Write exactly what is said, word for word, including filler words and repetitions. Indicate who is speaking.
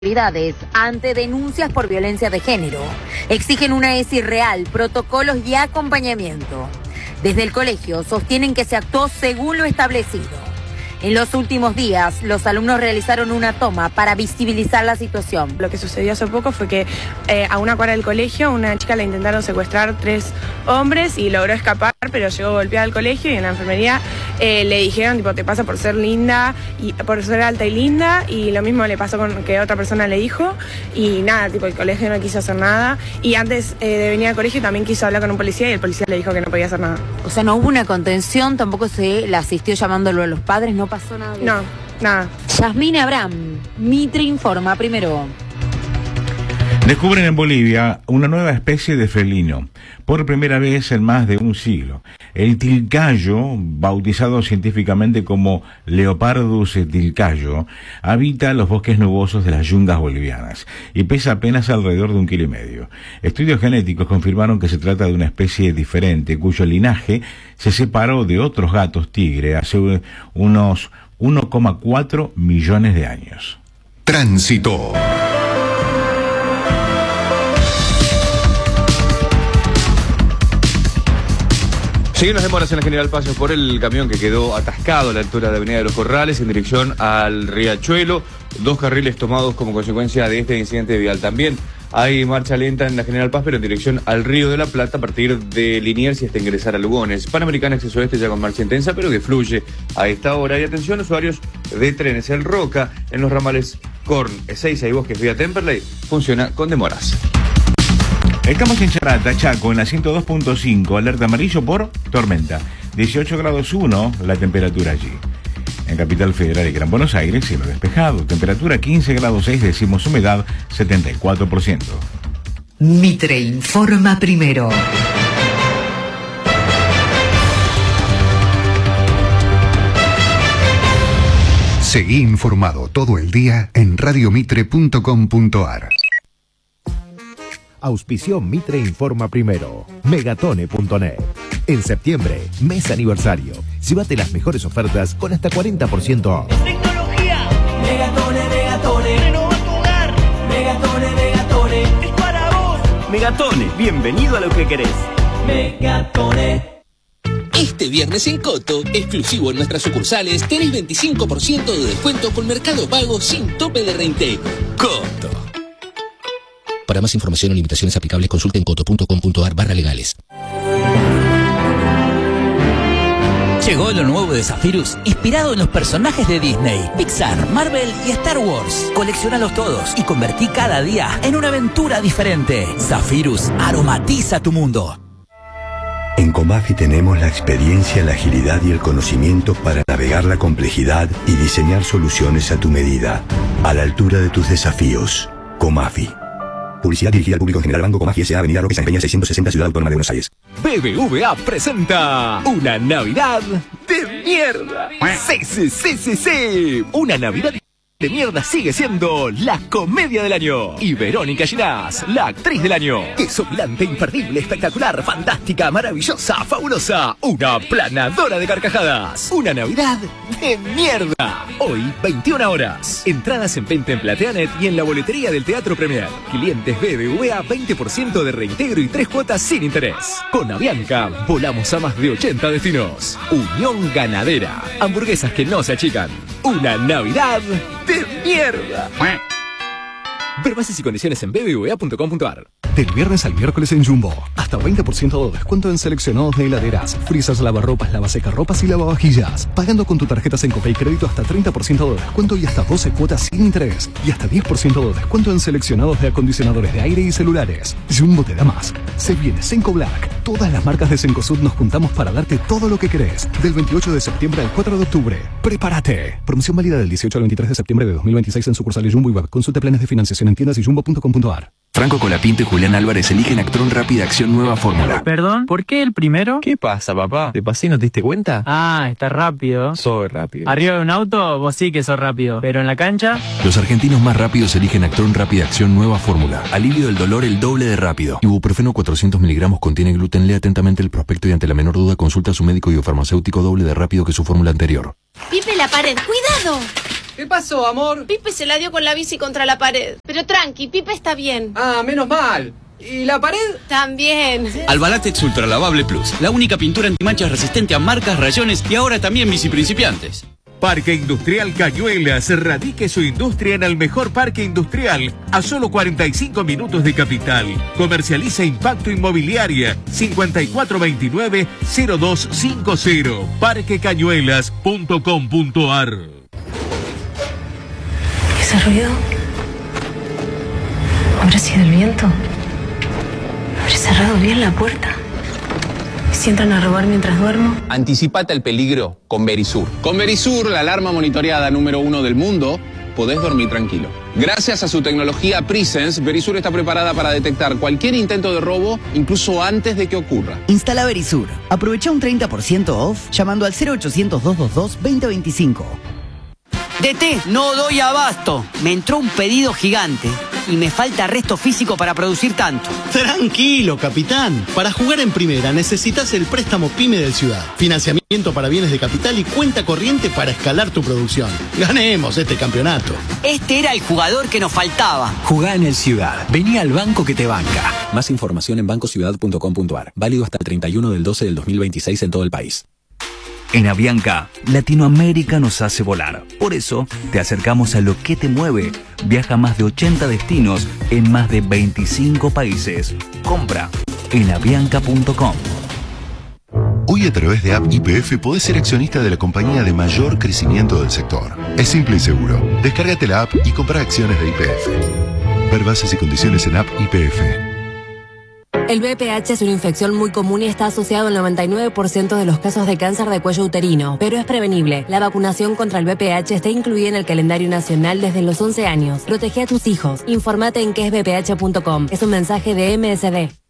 Speaker 1: ante denuncias por violencia de género. Exigen una E S I real, protocolos y acompañamiento. Desde el colegio sostienen que se actuó según lo establecido. En los últimos días, los alumnos realizaron una toma para visibilizar la situación.
Speaker 2: Lo que sucedió hace poco fue que eh, a una cuadra del colegio, una chica la intentaron secuestrar tres hombres y logró escapar, pero llegó golpeada al colegio y en la enfermería eh, le dijeron, tipo, te pasa por ser linda, y por ser alta y linda, y lo mismo le pasó con que otra persona le dijo, y nada, tipo, el colegio no quiso hacer nada, y antes eh, de venir al colegio también quiso hablar con un policía y el policía le dijo que no podía hacer nada.
Speaker 1: O sea, no hubo una contención, tampoco se la asistió llamándolo a los padres, no pasó nada.
Speaker 2: No, nada.
Speaker 1: Yasmín Abraham, Mitre informa primero.
Speaker 3: Descubren en Bolivia una nueva especie de felino, por primera vez en más de un siglo. El tilcayo, bautizado científicamente como Leopardus tilcayo, habita los bosques nubosos de las yungas bolivianas y pesa apenas alrededor de un kilo y medio. Estudios genéticos confirmaron que se trata de una especie diferente, cuyo linaje se separó de otros gatos tigre hace unos uno coma cuatro millones de años.
Speaker 4: Tránsito.
Speaker 5: Siguen las demoras en la General Paz por el camión que quedó atascado a la altura de Avenida de los Corrales en dirección al Riachuelo. Dos carriles tomados como consecuencia de este incidente vial. También hay marcha lenta en la General Paz, pero en dirección al Río de la Plata a partir de Liniers y hasta ingresar a Lugones. Panamericana Acceso Oeste ya con marcha intensa, pero que fluye a esta hora. Y atención, usuarios de trenes. El Roca, en los ramales Corn, Ezeiza y Bosques vía Temperley, funciona con demoras.
Speaker 3: Estamos en Charata, Chaco, en la ciento dos punto cinco, alerta amarillo por tormenta. dieciocho grados uno la temperatura allí. En Capital Federal y Gran Buenos Aires, cielo despejado. Temperatura quince grados seis, decimos humedad setenta y cuatro por ciento.
Speaker 6: Mitre informa primero.
Speaker 4: Seguí informado todo el día en radio mitre punto com punto a r.
Speaker 7: Auspició Mitre Informa Primero. Megatone punto net. En septiembre, mes aniversario. Llévate las mejores ofertas con hasta cuarenta por ciento off.
Speaker 8: Tecnología. Megatone, Megatone. Renova tu hogar. Megatone, Megatone. Es para vos.
Speaker 9: Megatone, bienvenido a lo que querés.
Speaker 8: Megatone.
Speaker 10: Este viernes en Coto, exclusivo en nuestras sucursales, tenés veinticinco por ciento de descuento con Mercado Pago sin tope de reintegro. Coto. Para más información o limitaciones aplicables, consulte en coto punto com punto a r barra legales.
Speaker 11: Llegó lo nuevo de Zephyrus, inspirado en los personajes de Disney, Pixar, Marvel y Star Wars. Colecciónalos todos y convertí cada día en una aventura diferente. Zephyrus aromatiza tu mundo.
Speaker 12: En Comafi tenemos la experiencia, la agilidad y el conocimiento para navegar la complejidad y diseñar soluciones a tu medida, a la altura de tus desafíos. Comafi. Publicidad dirigida al público en general. Banco Comafi S A, Avenida Roque San Peña seiscientos sesenta, Ciudad Autónoma de Buenos Aires.
Speaker 13: B B V A presenta una Navidad de mierda. Sí, sí, sí, sí, sí. Una Navidad de mierda sigue siendo la comedia del año. Y Verónica Ginás, la actriz del año. Desopilante, imperdible, espectacular, fantástica, maravillosa, fabulosa. Una planadora de carcajadas. Una Navidad de mierda. Hoy, veintiuna horas. Entradas en venta en Plateanet y en la boletería del Teatro Premier. Clientes B B V A, veinte por ciento de reintegro y tres cuotas sin interés. Con Avianca, volamos a más de ochenta destinos. Unión Ganadera. Hamburguesas que no se achican. Una Navidad de mierda. Ver bases y condiciones en b b v a punto com punto a r.
Speaker 14: Del viernes al miércoles en Jumbo, hasta veinte por ciento de descuento en seleccionados de heladeras, frisas, lavarropas, lavasecarropas y lavavajillas. Pagando con tu tarjeta Sencope y crédito hasta treinta por ciento de descuento y hasta doce cuotas sin interés. Y hasta diez por ciento de descuento en seleccionados de acondicionadores de aire y celulares. Jumbo te da más. Se viene Senco Black. Todas las marcas de Cencosud nos juntamos para darte todo lo que querés. Del veintiocho de septiembre al cuatro de octubre. ¡Prepárate! Promoción válida del dieciocho al veintitrés de septiembre de dos mil veintiséis en sucursales Jumbo y Web. Consulte planes de financiación en tiendas y jumbo punto com punto a r.
Speaker 15: Franco Colapinto y Julián Álvarez eligen Actron Rápida Acción Nueva Fórmula.
Speaker 16: Perdón, ¿por qué el primero?
Speaker 17: ¿Qué pasa, papá? ¿Te pasé y no te diste cuenta?
Speaker 16: Ah, está rápido.
Speaker 17: Soy rápido.
Speaker 16: Arriba de un auto, vos sí que sos rápido. Pero en la cancha...
Speaker 15: Los argentinos más rápidos eligen Actron Rápida Acción Nueva Fórmula. Alivio del dolor el doble de rápido. Ibuprofeno cuatrocientos miligramos contiene gluten. Lea atentamente el prospecto y ante la menor duda consulta a su médico y o farmacéutico doble de rápido que su fórmula anterior.
Speaker 18: Pipe la pared, ¡cuidado! ¿Qué pasó, amor?
Speaker 19: Pipe se la dio con la bici contra la pared. Pero tranqui, Pipe está bien.
Speaker 18: Ah, menos mal. ¿Y la pared?
Speaker 19: También.
Speaker 20: Albalatex Ultra Lavable Plus, la única pintura antimanchas resistente a marcas, rayones y ahora también bici principiantes.
Speaker 21: Parque Industrial Cañuelas, radique su industria en el mejor parque industrial, a solo cuarenta y cinco minutos de Capital. Comercializa Impacto Inmobiliaria, cincuenta y cuatro veintinueve cero dos cincuenta, parque cañuelas punto com punto ar.
Speaker 19: ¿Ese ruido? ¿Habrá sido el viento? ¿Habré cerrado bien la puerta? ¿Si entran a robar mientras duermo?
Speaker 22: Anticipate al peligro con Verisur. Con Verisur, la alarma monitoreada número uno del mundo, podés dormir tranquilo. Gracias a su tecnología Presence, Verisur está preparada para detectar cualquier intento de robo, incluso antes de que ocurra.
Speaker 23: Instala Verisur. Aprovecha un treinta por ciento off llamando al cero ochocientos, doscientos veintidós, veinte veinticinco.
Speaker 24: D T, no doy abasto. Me entró un pedido gigante y me falta resto físico para producir tanto.
Speaker 25: Tranquilo, capitán. Para jugar en primera necesitas el préstamo PYME del Ciudad. Financiamiento para bienes de capital y cuenta corriente para escalar tu producción. Ganemos este campeonato.
Speaker 24: Este era el jugador que nos faltaba.
Speaker 26: Jugá en el Ciudad. Vení al banco que te banca. Más información en banco ciudad punto com punto ar. Válido hasta el treinta y uno del doce del dos mil veintiséis en todo el país.
Speaker 27: En Avianca, Latinoamérica nos hace volar. Por eso, te acercamos a lo que te mueve. Viaja a más de ochenta destinos en más de veinticinco países. Compra en avianca punto com.
Speaker 28: Hoy a través de App Y P F podés ser accionista de la compañía de mayor crecimiento del sector. Es simple y seguro. Descárgate la app y compra acciones de Y P F. Ver bases y condiciones en App Y P F.
Speaker 29: El V I H es una infección muy común y está asociado al noventa y nueve por ciento de los casos de cáncer de cuello uterino, pero es prevenible. La vacunación contra el V I H está incluida en el calendario nacional desde los once años. Protege a tus hijos. Infórmate en qué es v p h punto com. Es un mensaje de M S D.